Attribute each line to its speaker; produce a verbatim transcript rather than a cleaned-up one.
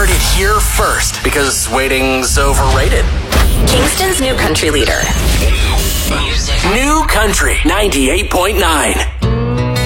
Speaker 1: heard it here first, because waiting's overrated.
Speaker 2: Kingston's new country leader.
Speaker 1: New Country ninety-eight point nine.